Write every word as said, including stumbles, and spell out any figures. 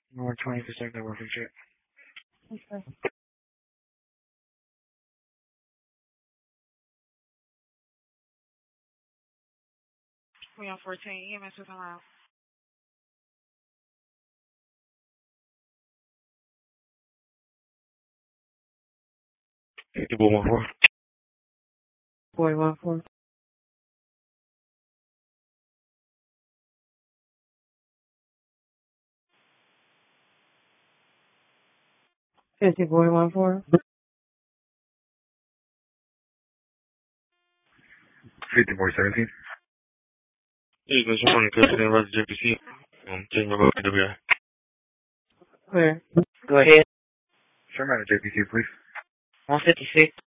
More twenty percent that working shit. Okay. We on fourteen. E M S is around. fifty-four one four. Boy one four. Fifty boy one four. fifty-four seventeen. Hey, this morning, President Roger J P C. Um, taking about N W I. Clear. Go ahead. Sure, man, J P C, please. one fifty-six.